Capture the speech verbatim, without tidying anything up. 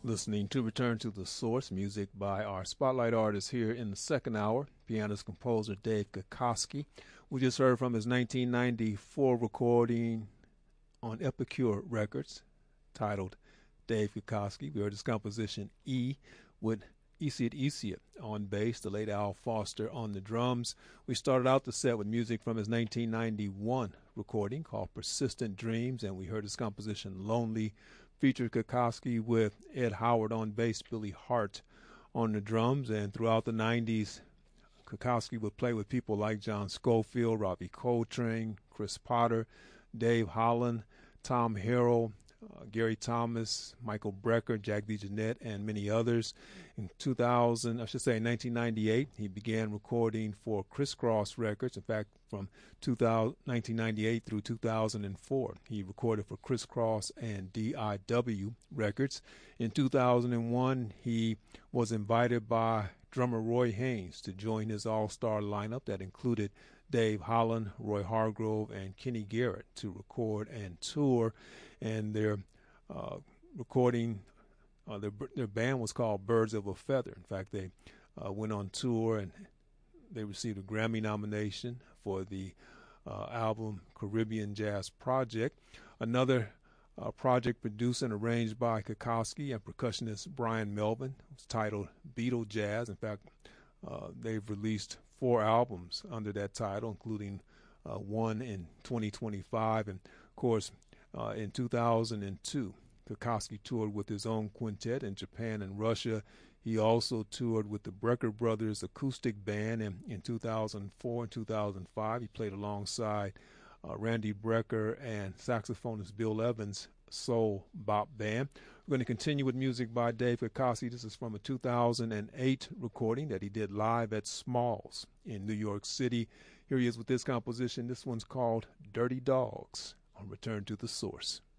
Listening to Return to the Source, music by our spotlight artist here in the second hour, pianist composer Dave Kikoski. We just heard from his nineteen ninety-four recording on Epicure Records titled Dave Kikoski. We heard his composition E with Isiet Isiet on bass, the late Al Foster on the drums. We started out the set with music from his nineteen ninety-one recording called Persistent Dreams, and we heard his composition Lonely, featured Kikoski with Ed Howard on bass, Billy Hart on the drums. And throughout the nineties, Kikoski would play with people like John Scofield, Robbie Coltrane, Chris Potter, Dave Holland, Tom Harrell, uh, Gary Thomas, Michael Brecker, Jack DeJohnette, and many others. In two thousand, I should say nineteen ninety-eight, he began recording for Criss Cross Records. In fact, from nineteen ninety-eight through two thousand four, he recorded for Criss Cross and D I W Records. In two thousand one, he was invited by drummer Roy Haynes to join his all-star lineup that included Dave Holland, Roy Hargrove, and Kenny Garrett to record and tour. And their uh, recording, uh, their, their band was called Birds of a Feather. In fact, they uh, went on tour and they received a Grammy nomination for the uh, album Caribbean Jazz Project. Another uh, project produced and arranged by Kikoski and percussionist Brian Melvin was titled Beatle Jazz. In fact, uh, they've released four albums under that title, including uh, one in twenty twenty-five. And, of course, uh, in two thousand two, Kikoski toured with his own quintet in Japan and Russia. He also toured with the Brecker Brothers Acoustic Band, and in two thousand four and two thousand five, he played alongside uh, Randy Brecker and saxophonist Bill Evans' Soul Bop Band. We're going to continue with music by Dave Kikoski. This is from a two thousand eight recording that he did live at Smalls in New York City. Here he is with this composition. This one's called Dirty Dogs on Return to the Source.